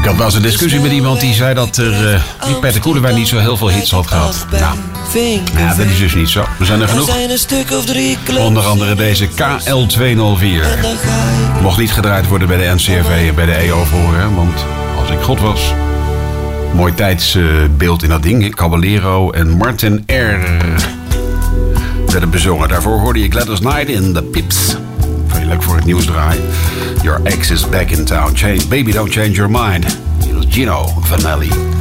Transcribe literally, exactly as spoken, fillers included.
had wel eens een discussie met iemand die zei dat er, uh, die Peter Koelewijn niet zo heel veel hits had gehad. Nou, ja, dat is dus niet zo. Er zijn er genoeg. Onder andere deze K L tweehonderdvier. Mocht niet gedraaid worden bij de N C R V en bij de E O voor, hè, want als ik God was. Mooi tijdsbeeld in dat ding. Caballero en Martin R. werden bezongen. Daarvoor hoorde je Gladys Knight in The Pips. Leuk voor het nieuws draaien. Your ex is back in town. Change, baby, don't change your mind. Hier is Gino Vanelli.